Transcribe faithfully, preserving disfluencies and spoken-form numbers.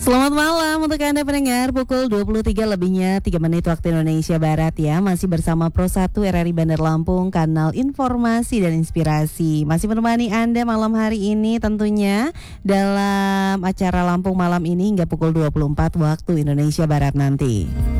Selamat malam untuk Anda pendengar, pukul dua puluh tiga lebihnya tiga menit waktu Indonesia Barat ya. Masih bersama Pro satu R R I Bandar Lampung, kanal informasi dan inspirasi. Masih menemani Anda malam hari ini tentunya dalam acara Lampung Malam ini hingga pukul dua puluh empat waktu Indonesia Barat nanti.